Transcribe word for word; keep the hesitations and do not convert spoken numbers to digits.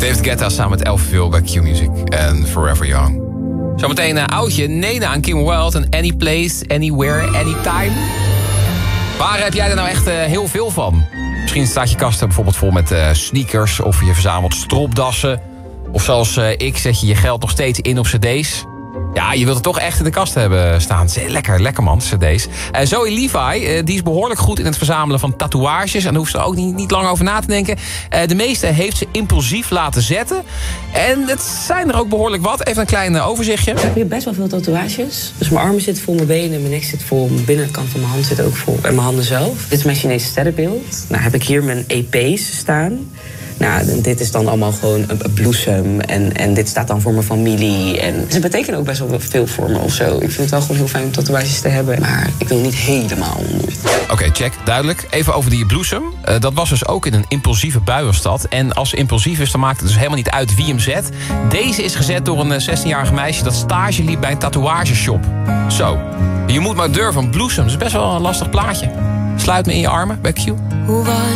David Guetta samen met Elfville bij Q-Music en Forever Young. Zometeen een oudje, Nena aan Kim Wilde en Any Place, Anywhere, Anytime. Waar heb jij er nou echt uh, heel veel van? Misschien staat je kast bijvoorbeeld vol met uh, sneakers of je verzamelt stropdassen. Of zoals uh, ik zet je je geld nog steeds in op cd's. Ja, je wilt het toch echt in de kast hebben staan. Lekker, lekker man, cd's. Uh, Zoe Levi, uh, die is behoorlijk goed in het verzamelen van tatoeages. En daar hoeft ze ook niet, niet lang over na te denken. Uh, de meeste heeft ze impulsief laten zetten. En het zijn er ook behoorlijk wat. Even een klein uh, overzichtje. Ik heb hier best wel veel tatoeages. Dus mijn armen zitten vol, mijn benen, mijn nek zit vol. Mijn binnenkant van mijn hand zit ook vol. En mijn handen zelf. Dit is mijn Chinese sterrenbeeld. Nou heb ik hier mijn E P's staan. Nou, dit is dan allemaal gewoon een, een bloesem. En, en dit staat dan voor mijn familie. En ze betekenen ook best wel veel voor me of zo. Ik vind het wel gewoon heel fijn om tatoeages te hebben. Maar ik wil niet helemaal onder. Oké, okay, check. Duidelijk. Even over die bloesem. Uh, dat was dus ook in een impulsieve bui was dat. En als ze impulsief is, dan maakt het dus helemaal niet uit wie hem zet. Deze is gezet door een zestienjarig meisje dat stage liep bij een tatoeageshop. Zo. Je moet maar durven. Een bloesem. Dat is best wel een lastig plaatje. Sluit me in je armen bij Q. Hoe was